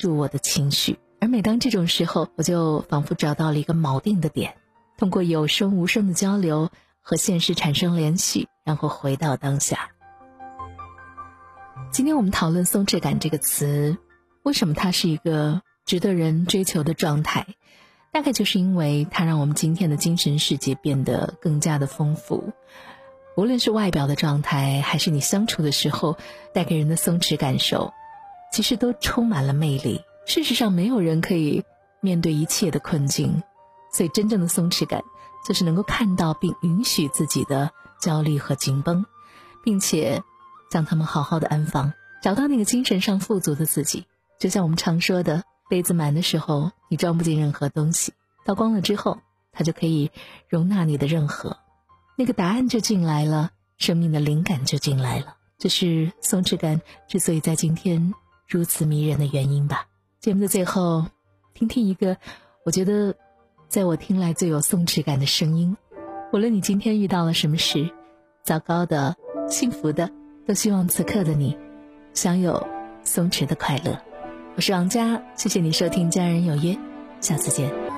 住我的情绪。而每当这种时候，我就仿佛找到了一个锚定的点，通过有声无声的交流和现实产生联系，然后回到当下。今天我们讨论松弛感这个词，为什么它是一个值得人追求的状态？大概就是因为它让我们今天的精神世界变得更加的丰富。无论是外表的状态，还是你相处的时候带给人的松弛感受，其实都充满了魅力。事实上，没有人可以面对一切的困境，所以真正的松弛感就是能够看到并允许自己的焦虑和紧绷，并且将它们好好的安放，找到那个精神上富足的自己。就像我们常说的，杯子满的时候你装不进任何东西，倒光了之后它就可以容纳你的任何，那个答案就进来了，生命的灵感就进来了。这是松弛感之所以在今天如此迷人的原因吧。节目的最后，听听一个我觉得在我听来最有松弛感的声音。无论你今天遇到了什么事，糟糕的、幸福的，都希望此刻的你享有松弛的快乐。我是王佳，谢谢你收听家人有约，下次见。